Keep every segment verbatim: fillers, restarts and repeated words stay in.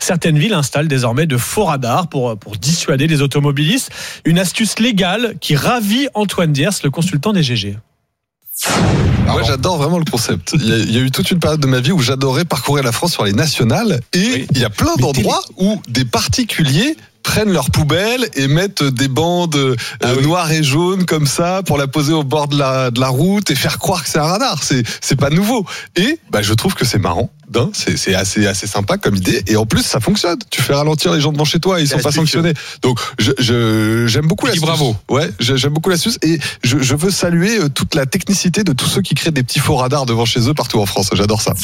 Certaines villes installent désormais de faux radars pour, pour dissuader les automobilistes. Une astuce légale qui ravit Antoine Diers, le consultant des G G. Moi, j'adore vraiment le concept. Il y, a, il y a eu toute une période de ma vie où j'adorais parcourir la France sur les nationales, et oui. il y a plein d'endroits où des particuliers prennent leurs poubelles et mettent des bandes euh, ah oui. noires et jaunes comme ça pour la poser au bord de la, de la route et faire croire que c'est un radar. C'est, c'est pas nouveau. Et bah, je trouve que c'est marrant. Hein, c'est, c'est assez, assez sympa comme idée. Et en plus, ça fonctionne. Tu fais ralentir les gens devant chez toi et ils c'est sont pas sanctionnés. Donc, je, je, j'aime beaucoup l'astuce. Bravo. Ouais, j'aime beaucoup l'astuce. Et je, je veux saluer toute la technicité de tous ceux qui créent des petits faux radars devant chez eux partout en France. J'adore ça.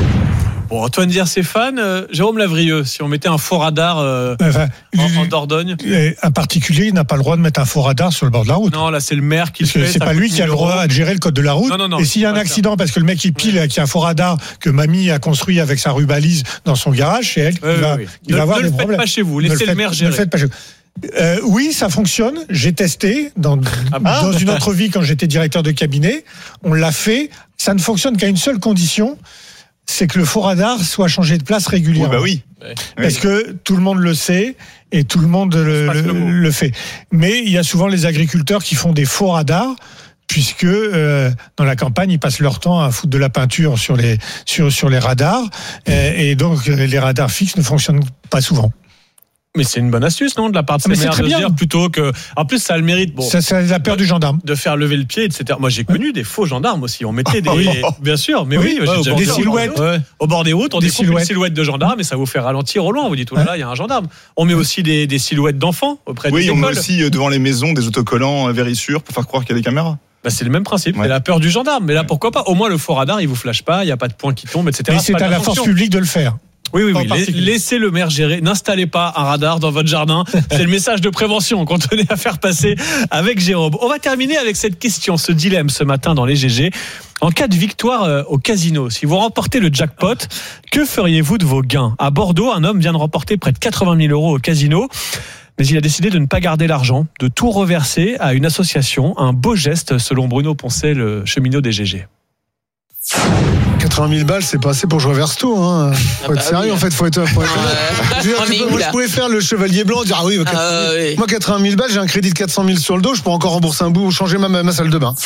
Bon, Antoine Diers, c'est fan. Euh, Jérôme Lavrieux, si on mettait un faux radar euh, enfin, en, en Dordogne. Un particulier n'a pas le droit de mettre un faux radar sur le bord de la route. Non, là, c'est le maire qui le fait. C'est pas lui qui a le droit de gérer le code de la route. Non, non, non, et s'il y a un accident, parce que le mec il pile, qui a un faux radar que mamie a construit avec sa rubalise dans son garage, c'est elle qui oui, va, oui, oui. qui va ne, avoir ne des le problèmes. Faites pas chez vous. Laissez le, le maire gérer. Ne le faites pas chez vous. Euh, oui, ça fonctionne. J'ai testé dans, ah bah. dans une autre vie quand j'étais directeur de cabinet. On l'a fait. Ça ne fonctionne qu'à une seule condition. C'est que le faux radar soit changé de place régulièrement. Oui, bah oui. Parce oui. que tout le monde le sait et tout le monde le, le, le fait. Mais il y a souvent les agriculteurs qui font des faux radars, puisque euh, dans la campagne, ils passent leur temps à foutre de la peinture sur les, sur, sur les radars. Et, et donc, les radars fixes ne fonctionnent pas souvent. Mais c'est une bonne astuce, non, de la part de ces maires de dire plutôt que. En plus, ça a le mérite. Bon, ça, c'est la peur du gendarme. De faire lever le pied, et cetera. Moi, j'ai connu des faux gendarmes aussi. On mettait des. Oui. Bien sûr, mais oui, oui ouais, j'ai des silhouettes. Au bord, ouais. au bord des routes, on des découpe une silhouette de gendarme et ça vous fait ralentir au loin. Vous dites, oh là là, il y a un gendarme. On met aussi des, des silhouettes d'enfants auprès oui, des écoles. Oui, on met aussi devant les maisons des autocollants Vérissure pour faire croire qu'il y a des caméras. Bah c'est le même principe, ouais. C'est la peur du gendarme. Mais là, pourquoi pas ? Au moins, le faux radar, il vous flash pas, il n'y a pas de points qui tombent, et cetera. Mais c'est, c'est à la force publique de le faire. Oui, oui, oui. Laissez le maire gérer. N'installez pas un radar dans votre jardin. C'est le message de prévention qu'on tenait à faire passer avec Jérôme. On va terminer avec cette question, ce dilemme ce matin dans les G G. En cas de victoire au casino, si vous remportez le jackpot, que feriez-vous de vos gains ? À Bordeaux, un homme vient de remporter près de quatre-vingt mille euros au casino. Mais il a décidé de ne pas garder l'argent, de tout reverser à une association. Un beau geste, selon Bruno Poncet, le cheminot des G G. quatre-vingt mille balles, c'est pas assez pour que je reverse tout. Hein. Faut ah être bah sérieux, oui. en fait, faut être. Faut être ouais. dire, tu peux, moi, je pouvais faire le chevalier blanc, dire ah oui, quatre-vingt mille. Ah, oui. Moi, quatre-vingt mille balles, j'ai un crédit de quatre cent mille sur le dos, je peux encore rembourser un bout ou changer ma, ma salle de bain.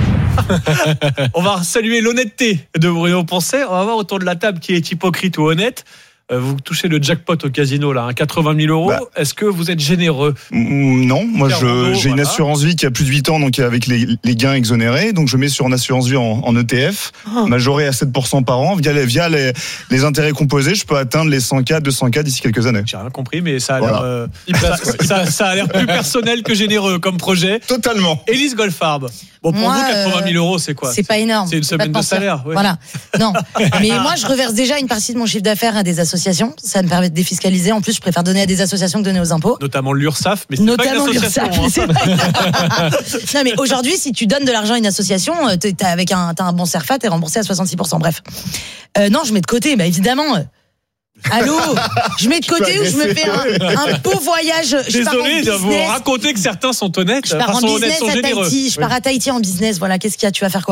On va saluer l'honnêteté de Bruno Poncet. On va voir autour de la table qui est hypocrite ou honnête. Vous touchez le jackpot au casino, là, hein, quatre-vingt mille euros. Bah, est-ce que vous êtes généreux ? Non, moi je, j'ai voilà. une assurance vie qui a plus de huit ans, donc avec les, les gains exonérés. Donc je mets sur une assurance vie en, en E T F, oh. majorée à sept pour cent par an. Via, les, via les, les intérêts composés, je peux atteindre les cent K, deux cent K d'ici quelques années. J'ai rien compris, mais ça a voilà. l'air, euh, ça, ça, ça a l'air plus personnel que généreux comme projet. Totalement. Élise Goldfarb. Bon, pour moi, vous, quatre-vingt mille euros, c'est quoi ? C'est pas énorme. C'est une semaine de salaire. Ouais. Voilà. Non. Mais moi, je reverse déjà une partie de mon chiffre d'affaires à des associations. Ça me permet de défiscaliser. En plus, je préfère donner à des associations que donner aux impôts. Notamment l'URSSAF, mais c'est Notamment pas une association. L'URSSAF, hein. Non, mais aujourd'hui, si tu donnes de l'argent à une association, t'as avec un, t'as un bon CERFA, t'es remboursé à soixante-six pour cent. Bref. Euh, non, je mets de côté, bah évidemment. Allô, je mets de côté ou je me fais un, un beau voyage. Je Désolé de vous raconter que certains sont honnêtes. Je pars en business à Tahiti. Je pars à Tahiti en business. Voilà, qu'est-ce qu'il y a ? Tu vas faire quoi ?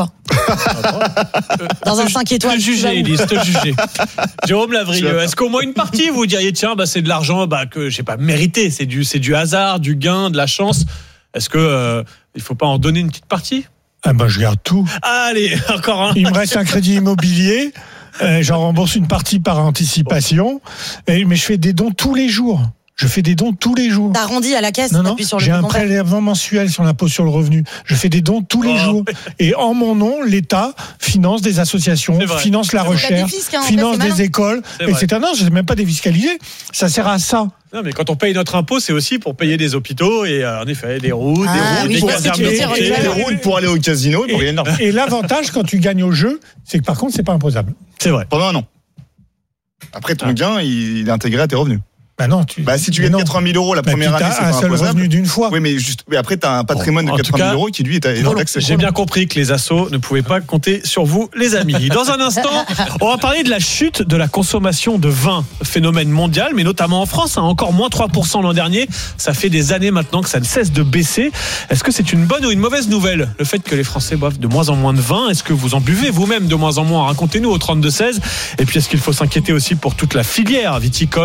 Dans un cinq étoiles. Te juger, Élise, te juger. Jérôme Lavrieux, est-ce qu'au moins une partie vous diriez tiens, bah c'est de l'argent, bah que j'ai pas mérité, c'est du, c'est du hasard, du gain, de la chance. Est-ce que euh, il faut pas en donner une petite partie ? Ah ben je garde tout. Allez, encore un. Il me reste un crédit immobilier. Euh, j'en rembourse une partie par anticipation, et, mais je fais des dons tous les jours. Je fais des dons tous les jours. T'arrondis à la caisse, non, non, sur le j'ai un prélèvement mensuel sur l'impôt sur le revenu. Je fais des dons tous les oh. jours. Et en mon nom, l'État finance des associations, finance la recherche, fisc, hein, finance fait, des écoles, et cetera. Non, je ne sais même pas défiscaliser. Ça sert à ça. Non, mais quand on paye notre impôt, c'est aussi pour payer des hôpitaux et euh, en effet des routes, ah, des routes, oui, des casernes de et des routes pour aller au casino. Et, et, et l'avantage quand tu gagnes au jeu, c'est que par contre, c'est pas imposable. C'est vrai. Pendant un an. Après, ton ah. gain, il est intégré à tes revenus. Bah non, tu... bah si tu gagnes quatre-vingt mille euros la bah première année, c'est pas imposable. Un seul revenu d'une fois. Oui, mais juste, mais après t'as un patrimoine bon, de quatre-vingt mille euros qui lui est taxé. J'ai bien compris que les assos ne pouvaient pas compter sur vous, les amis. Dans un instant, on va parler de la chute de la consommation de vin, phénomène mondial, mais notamment en France, hein, encore moins trois pour cent l'an dernier. Ça fait des années maintenant que ça ne cesse de baisser. Est-ce que c'est une bonne ou une mauvaise nouvelle, le fait que les Français boivent de moins en moins de vin ? Est-ce que vous en buvez vous-même de moins en moins ? Racontez-nous au trente-deux seize. Et puis est-ce qu'il faut s'inquiéter aussi pour toute la filière viticole ?